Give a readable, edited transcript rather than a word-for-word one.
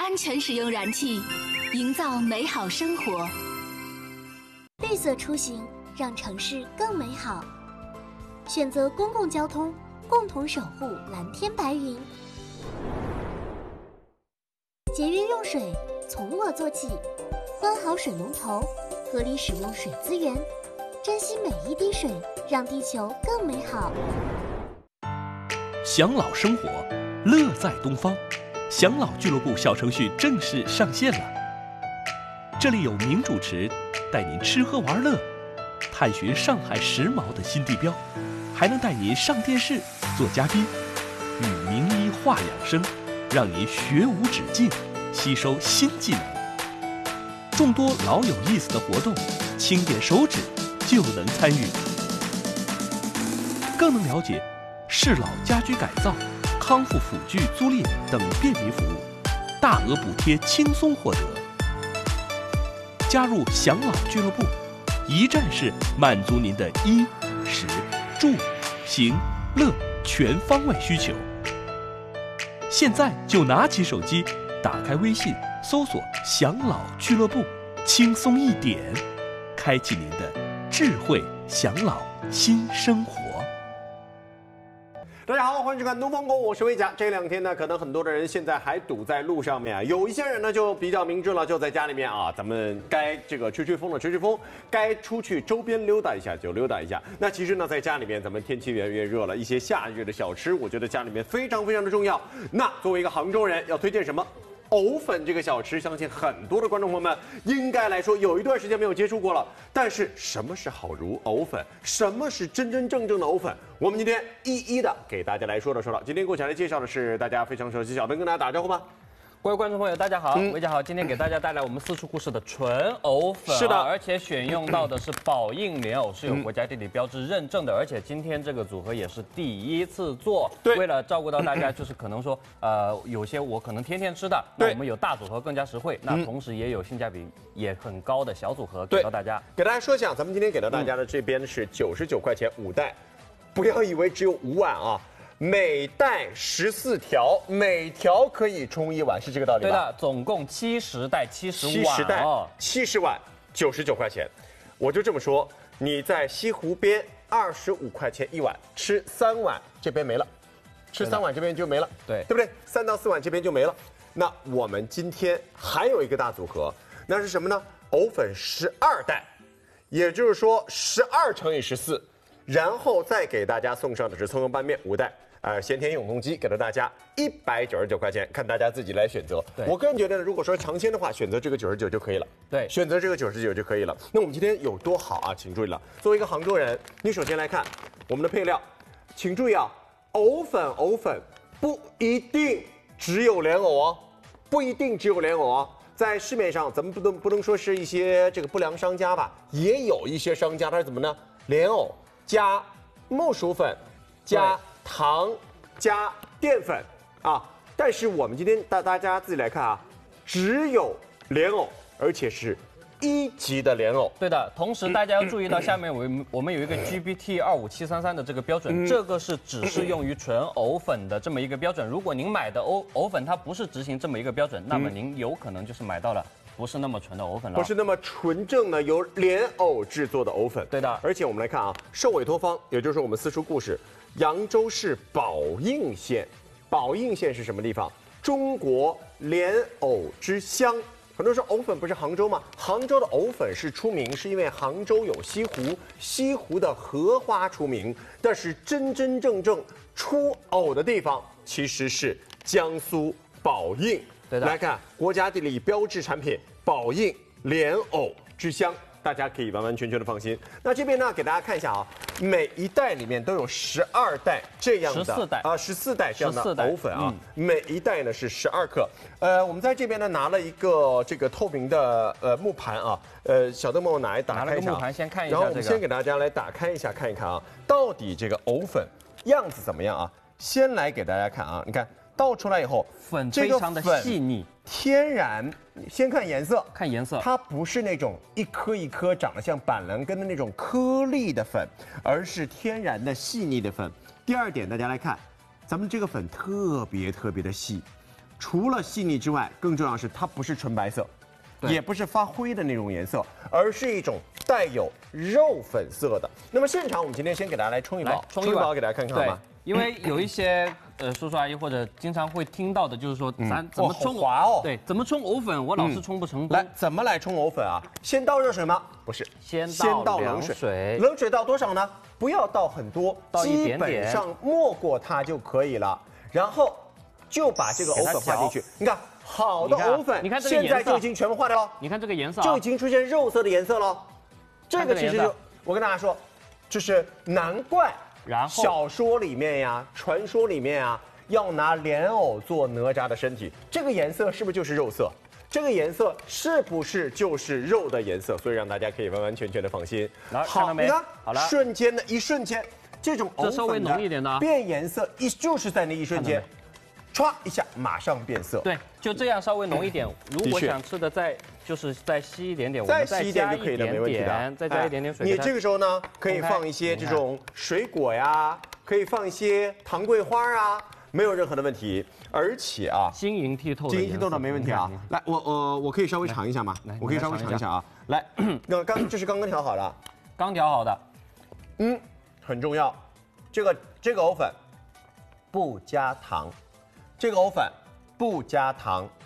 安全使用燃气，营造美好生活。 绿色出行，让城市更美好。选择公共交通，共同守护蓝天白云。节约用水，从我做起。关好水龙头，合理使用水资源，珍惜每一滴水，让地球更美好。 享老生活，乐在东方。享老俱乐部小程序正式上线了。这里有名主持带您吃喝玩乐，探寻上海时髦的新地标，还能带您上电视做嘉宾，与名医话养生，让您学无止境，吸收新技能。众多老有意思的活动，轻点手指就能参与，更能了解适老家居改造、康复辅具租赁等便民服务，大额补贴轻松获得。加入享老俱乐部，一站式满足您的衣、食、住、行、乐全方位需求。现在就拿起手机，打开微信，搜索享老俱乐部，轻松一点，开启您的智慧享老新生活。 大家好，欢迎收看《东方宫》，我是魏佳。这两天呢，可能很多的人现在还堵在路上面啊，有一些人呢就比较明智了，就在家里面啊，咱们该这个吹吹风的吹吹风，该出去周边溜达一下就溜达一下。那其实呢，在家里面，咱们天气越来越热了，一些夏日的小吃，我觉得家里面非常非常的重要。那作为一个杭州人，要推荐什么？藕粉这个小吃，相信很多的观众朋友们应该来说有一段时间没有接触过了。但是什么是好如藕粉？什么是真真正正的藕粉？我们今天一一的给大家来说道。今天给我来介绍的是大家非常熟悉小灯，跟大家打招呼吧。 各位观众朋友，大家好，魏佳好，今天给大家带来我们四处故事的纯藕粉， 是的， 而且选用到的是宝应莲藕，是有国家地理标志认证的，而且今天这个组合也是第一次做， 对， 为了照顾到大家，就是可能说，有些我可能天天吃的，那我们有大组合更加实惠，那同时也有性价比也很高的小组合给到大家。 给大家说一下，咱们今天给到大家的这边是99块钱5袋，不要以为只有5碗啊。每袋14条，每条可以冲1碗，是这个道理吧？ 对的，总共70袋70碗 ，70袋70碗，99块钱。我就这么说，你在西湖边25块钱1碗，吃3碗这边没了，吃3碗这边就没了， 对不对？3到4碗这边就没了。那我们今天还有一个大组合，那是什么呢？藕粉12袋，也就是说12乘以14，然后再给大家送上的是葱油拌面5袋。咸甜永动机给了大家199块钱，看大家自己来选择。我个人觉得呢，如果说尝鲜的话，选择这个99就可以了。 对， 选择这个99就可以了。那我们今天有多好啊？请注意了，作为一个杭州人，你首先来看我们的配料，请注意啊，藕粉不一定只有莲藕哦，不一定只有莲藕哦。在市面上，咱们不能说是一些这个不良商家吧，也有一些商家他是怎么呢？莲藕加木薯粉加糖加淀粉啊，但是我们今天大家自己来看啊，只有莲藕，而且是1级的莲藕。 对的，同时大家要注意到下面我们有一个 GBT 25733的这个标准，这个是只适用于纯藕粉的这么一个标准。如果您买的藕粉它不是执行这么一个标准，那么您有可能就是买到了不是那么纯的藕粉了， 不是那么纯正的由莲藕制作的藕粉。 对的， 而且我们来看啊，受委托方也就是我们四处故事。扬州市宝应县，宝应县是什么地方？中国莲藕之乡。很多人说藕粉不是杭州吗？杭州的藕粉是出名，是因为杭州有西湖，西湖的荷花出名。但是真真正正出藕的地方其实是江苏宝应。 对的， 来看国家地理标志产品宝应莲藕之乡。大家可以完完全全的放心。那这边呢，给大家看一下啊，每一袋里面都有12袋这样的14袋这样的藕粉啊，每一袋呢是12克。我们在这边呢拿了一个这个透明的木盘啊，小灯帮我打开一下， 拿了个木盘先看一下， 然后我们先给大家来打开一下看一看啊，到底这个藕粉样子怎么样啊？先来给大家看啊，你看倒出来以后， 粉非常的细腻。 天然，先看颜色， 看颜色， 它不是那种一颗一颗长得像板蓝根的那种颗粒的粉，而是天然的细腻的粉。第二点，大家来看，咱们这个粉特别的细， 除了细腻之外，更重要的是它不是纯白色， 对也不是发灰的那种颜色，而是一种带有肉粉色的。那么现场我们今天先给大家来冲一包， 冲一包给大家看看好对吗？， 因为有一些叔叔阿姨或者经常会听到的，就是说咱怎么冲好滑哦对，怎么冲藕粉，我老是冲不成功。 来，怎么来冲藕粉啊？先倒热水吗？不是， 先倒凉冷水。 水， 冷水倒多少呢？不要倒很多， 倒一基点点本上没过它就可以了。然后就把这个藕粉放进去。你看，好的藕粉， 你看这个颜色现在就已经全部化掉了， 你看这个颜色啊， 就已经出现肉色的颜色了。这看这个颜色个其实就我跟大家说，就是难怪然后小说里面呀、传说里面啊，要拿莲藕做哪吒的身体，这个颜色是不是就是肉色？这个颜色是不是就是肉的颜色？所以让大家可以完完全全的放心。 来看到没你看， 好了一瞬间，这种藕粉这稍微浓一点的啊变颜色就是在那一瞬间，歘一下马上变色。 对，就这样稍微浓一点。如果的确想吃的再稀一点点，我再们稀一点就可以了，没问题的。 再加一点点水。 你这个时候呢，可以放一些这种水果呀，可以放一些糖桂花啊，没有任何的问题。而且啊， 晶莹剔透的颜色， 晶莹剔透的没问题啊。来，我可以稍微尝一下吗？我可以稍微尝一下啊。来，这是刚刚调好的， 刚调好的， 很重要。这个藕粉不加糖，这个藕粉不加糖，